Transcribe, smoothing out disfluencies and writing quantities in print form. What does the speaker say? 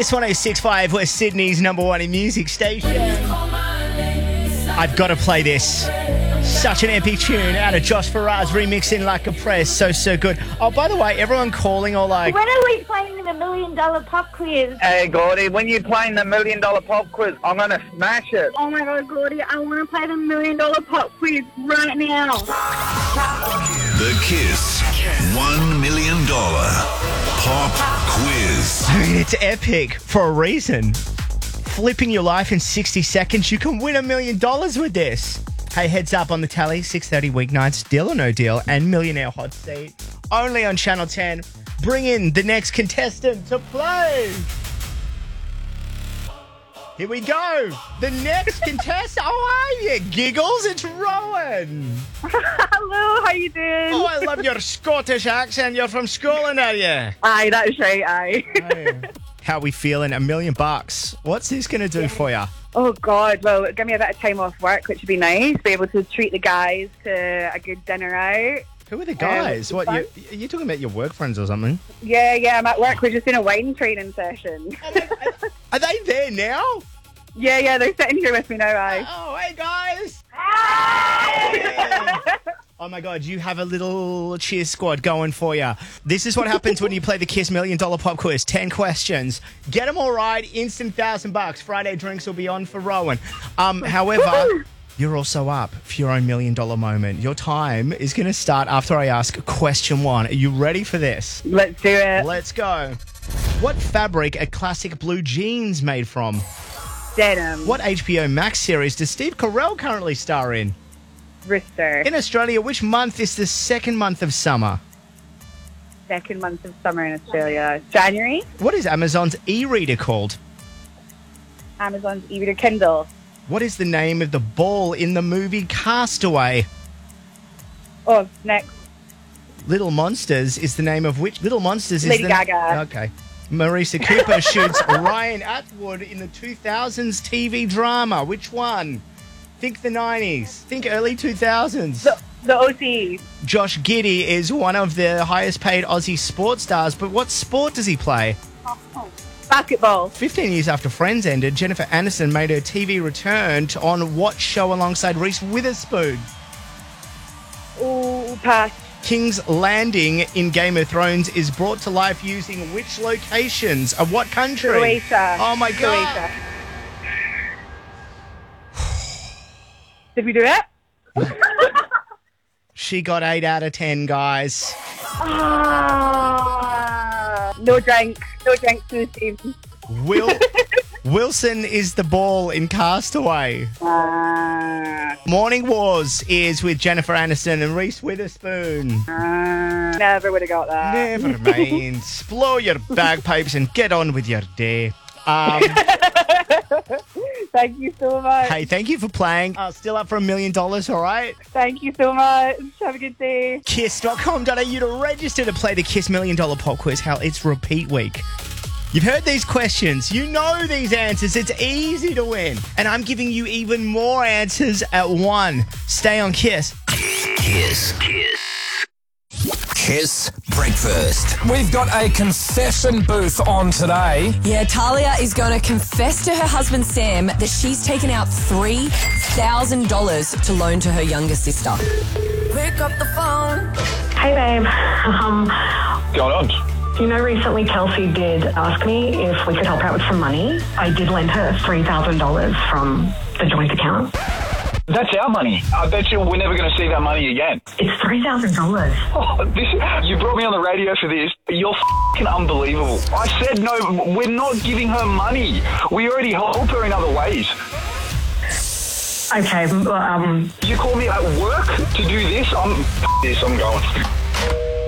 Kiss 106.5, we're Sydney's number one in music station. I've got to play this. Such an epic tune out of Josh Faraz remixing Like a Press. So good. Oh, by the way, everyone calling or like... When are we playing the $1 million pop quiz? Hey, Gordy, when you're playing the $1 million pop quiz, I'm going to smash it. Oh my God, Gordy, I want to play the $1 million pop quiz right now. The Kiss $1 million pop quiz. I mean, it's epic for a reason. Flipping your life in 60 seconds, you can win $1 million with this. Hey, heads up on the tally, 6:30 weeknights, Deal or No Deal, and Millionaire Hot Seat, only on Channel 10. Bring in the next contestant to play. Here we go. The next contestant. How are you, Giggles? It's Rowan. Hello, how you doing? Oh, I love your Scottish accent. You're from Scotland, are you? Aye, that's right, aye. How are we feeling? $1 million. What's this going to do for you? Oh God, well, give me a bit of time off work, which would be nice. Be able to treat the guys to a good dinner out. Who are the guys? What, you're talking about your work friends or something? Yeah, I'm at work. We're just in a wine training session. Are they there now? Yeah, they're sitting here with me now, aye. Oh, hey, guys. Oh, my God, you have a little cheer squad going for you. This is what happens when you play the Kiss $1 million pop quiz. 10 questions. Get them all right, instant $1,000. Friday drinks will be on for Rowan. However, you're also up for your own $1 million moment. Your time is going to start after I ask question 1. Are you ready for this? Let's do it. Let's go. What fabric are classic blue jeans made from? Denim. What HBO Max series does Steve Carell currently star in? Rooster. In Australia, which month is the second month of summer? Second month of summer in Australia. January. What is Amazon's e-reader called? Amazon's e-reader Kindle. What is the name of the ball in the movie Castaway? Oh, next. Little Monsters is the name of which... Little Monsters is Lady Gaga. Okay. Marisa Cooper shoots Ryan Atwood in the 2000s TV drama. Which one? Think the 90s. Think early 2000s. The OC. Josh Giddey is one of the highest paid Aussie sports stars, but what sport does he play? Basketball. 15 years after Friends ended, Jennifer Aniston made her TV return on what show alongside Reese Witherspoon? Oh, pass. King's Landing in Game of Thrones is brought to life using which locations of what country? Croatia. Oh, my God. Croatia. Did we do it? She got 8 out of 10, guys. No drink. No drinks in the team. Wilson is the ball in Castaway. Morning Wars is with Jennifer Aniston and Reese Witherspoon. Never would have got that. Never mind. Blow your bagpipes and get on with your day. Thank you so much. Hey, thank you for playing. Still up for $1 million, all right? Thank you so much. Have a good day. Kiss.com.au to register to play the Kiss $1 million pop quiz. Hell, it's repeat week. You've heard these questions. You know these answers. It's easy to win. And I'm giving you even more answers at 1. Stay on Kiss. Kiss Breakfast. We've got a confession booth on today. Yeah, Talia is going to confess to her husband Sam that she's taken out $3,000 to loan to her younger sister. Pick up the phone. Hey babe, What's going on? you know recently Kelsey did ask me if we could help her out with some money. I did lend her $3,000 from the joint account. That's our money. I bet you we're never going to see that money again. It's $3,000. Oh, you brought me on the radio for this. You're f***ing unbelievable. I said no, we're not giving her money. We already help her in other ways. Okay, You call me at work to do this? I'm going.